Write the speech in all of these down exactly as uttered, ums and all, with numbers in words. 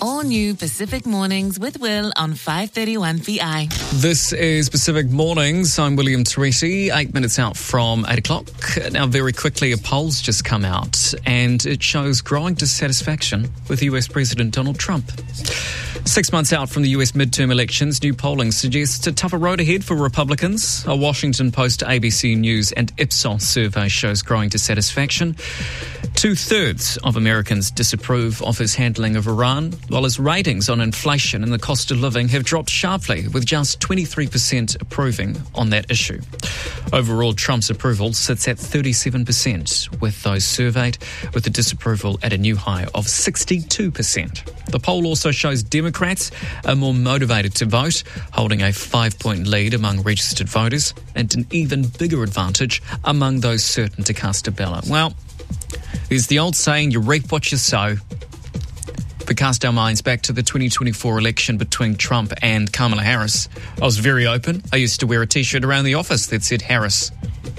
All new Pacific Mornings with Will on five thirty-one P I. This is Pacific Mornings. I'm William Teresi, eight minutes out from eight o'clock. Now, very quickly, a poll's just come out, and it shows growing dissatisfaction with U S President Donald Trump. Six months out from the U S midterm elections, new polling suggests a tougher road ahead for Republicans. A Washington Post, A B C News and Ipsos survey shows growing dissatisfaction. Two-thirds of Americans disapprove of his handling of Iran, while his ratings on inflation and the cost of living have dropped sharply, with just twenty-three percent approving on that issue. Overall, Trump's approval sits at thirty-seven percent, with those surveyed, with the disapproval at a new high of sixty-two percent. The poll also shows Democrats are more motivated to vote, holding a five-point lead among registered voters and an even bigger advantage among those certain to cast a ballot. Well, there's the old saying, you reap what you sow. If we cast our minds back to the twenty twenty-four election between Trump and Kamala Harris, I was very open. I used to wear a T-shirt around the office that said Harris.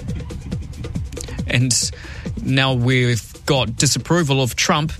And now we've got disapproval of Trump.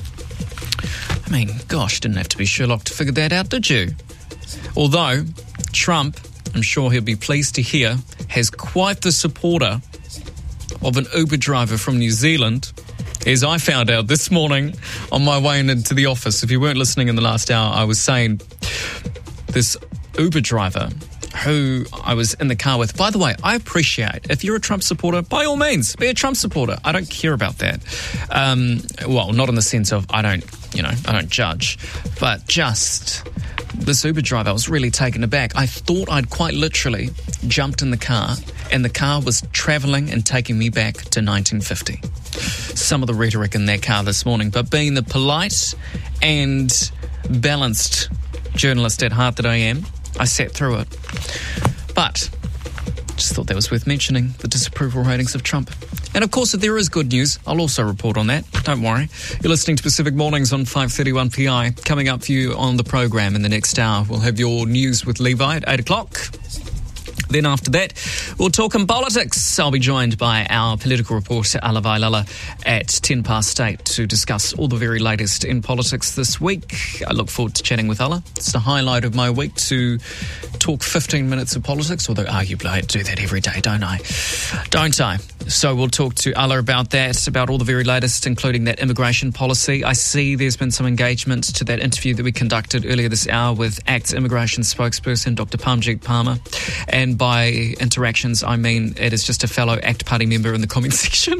I mean, gosh, didn't have to be Sherlock to figure that out, did you? Although Trump, I'm sure he'll be pleased to hear, has quite the supporter of an Uber driver from New Zealand, as I found out this morning on my way into the office. If you weren't listening in the last hour, I was saying this Uber driver who I was in the car with. By the way, I appreciate, if you're a Trump supporter, by all means, be a Trump supporter. I don't care about that. Um, well, not in the sense of I don't, you know, I don't judge, but just this Uber driver, I was really taken aback. I thought I'd quite literally jumped in the car and the car was travelling and taking me back to nineteen fifty. Some of the rhetoric in that car this morning, but being the polite and balanced journalist at heart that I am, I sat through it. But just thought that was worth mentioning, the disapproval ratings of Trump. And of course, if there is good news, I'll also report on that. Don't worry. You're listening to Pacific Mornings on five thirty-one P I. Coming up for you on the program in the next hour, we'll have your news with Levi at eight o'clock. Then after that, we'll talk in politics. I'll be joined by our political reporter, Ala Vailala, at ten past eight to discuss all the very latest in politics this week. I look forward to chatting with Ala. It's the highlight of my week to talk fifteen minutes of politics, although arguably I do that every day, don't I? Don't I? So we'll talk to Ala about that, about all the very latest, including that immigration policy. I see there's been some engagement to that interview that we conducted earlier this hour with ACT's immigration spokesperson, Doctor Parmjeet Parmar. And by interactions, I mean it is just a fellow ACT Party member in the comment section.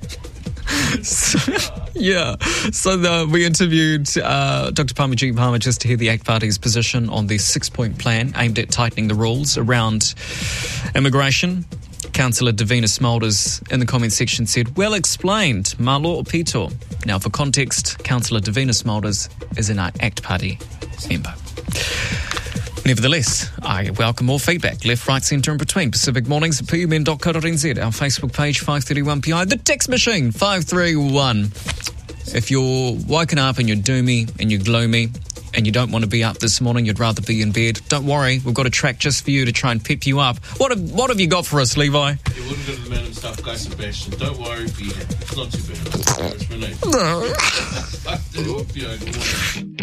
So, yeah, so the, we interviewed uh, Doctor Parmjeet Parmar just to hear the ACT Party's position on the six-point plan aimed at tightening the rules around immigration. Councillor Davina Smulders in the comment section said, well explained, Malo Pito. Now, for context, Councillor Davina Smulders is an ACT Party member. Nevertheless, I welcome all feedback, left, right, centre and between. Pacific Mornings at p u m n dot co dot n z, our Facebook page, five thirty-one P I, the text machine, five three one. If you're woken up and you're doomy and you're gloomy and you don't want to be up this morning, you'd rather be in bed, don't worry, we've got a track just for you to try and pep you up. What have, what have you got for us, Levi? You wouldn't go to the man and stuff, Guy Sebastian. Don't worry, be happy. It's not too bad. It's my name. No. five thirty-one P I, good morning.